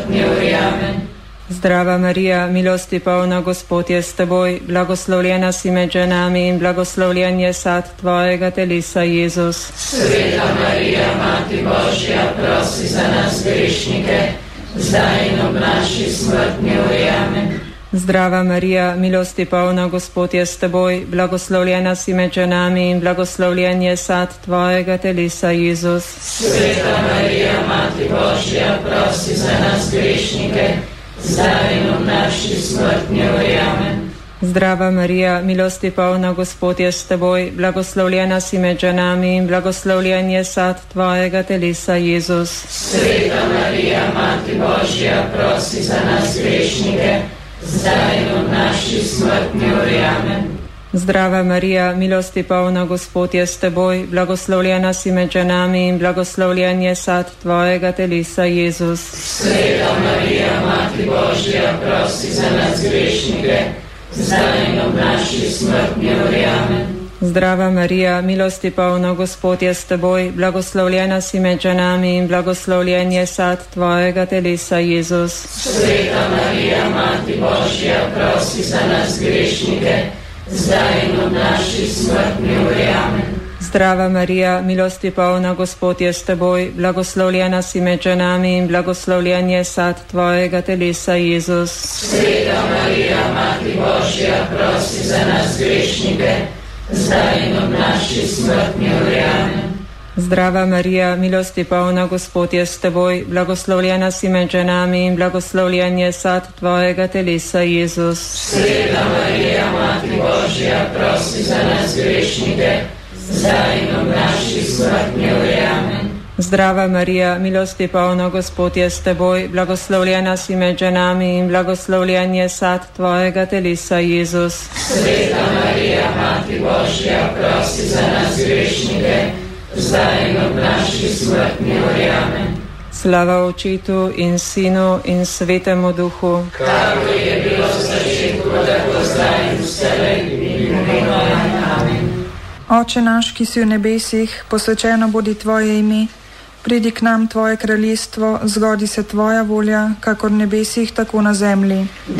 smrtni uri. Amen. Zdrava Marija, milosti polna, Gospod je s teboj, blagoslovljena si med ženami in blagoslovljen je sad tvojega telesa, Jezus. Sveta Marija, Mati Božja, prosi za nas grešnike, zdaj in ob naši smrtni uri. Amen. Zdrava Marija, milosti polna, Gospod je s teboj, blagoslovljena si med ženami in blagoslovljen je sad tvojega telesa, Jezus. Sveta Marija, Mati Božja, prosi za nas grešnike, zdaj in ob naši smrtni uri. Amen. Zdrava Marija, milosti polna, Gospod je s teboj, blagoslovljena si med ženami in blagoslovljen je sad tvojega telesa, Jezus. Sveta Marija, Mati Božja, prosi za nas grešnike, zdaj in ob naši smrtni uri. Amen. Zdrava Marija, milosti polna, Gospod je s teboj, blagoslovljena si med ženami in blagoslovljen je sad tvojega telesa, Jezus. Sveta Marija, Mati Božja, prosi za nas grešnike, zdaj in ob naši smrtni uri. Amen. Zdrava Marija, milosti polna, Gospod je s teboj, blagoslovljena si med ženami in blagoslovljen je sad tvojega telesa, Jezus. Sveta Marija, Mati Božja, prosi za nas grešnike, zdaj in ob naši smrtni uri. Amen. Zdrava Marija, milosti polna, Gospod je s teboj, blagoslovljena si med ženami in blagoslovljen je sad tvojega telesa, Jezus. Sveta Marija, Mati Božja, prosi za nas grešnike, zdaj in ob naši smrtni uri. Amen. Zdrava Marija, milosti polna, Gospod je s teboj, blagoslovljena si med ženami in blagoslovljen je sad tvojega telesa, Jezus. Sveta Marija, Mati Božja, prosi za nas grešnike, zdaj in ob naši smrtni uri. Amen. Zdrava Marija, milosti polna, Gospod je s teboj, blagoslovljena si med ženami in blagoslovljen je sad tvojega telesa, Jezus. Sveta Marija, Mati Božja, prosi za nas grešnike, zdaj in ob naši smrtni uri. Amen. Slava Očetu in Sinu in Svetemu Duhu, kakor je bilo v začetku, tako zdaj in vselej in v vekovi. Amen. Oče naš, ki si v nebesih, posvečeno bodi tvoje ime, pridi k nam tvoje kraljestvo, zgodi se tvoja volja, kakor v nebesih, tako na zemlji.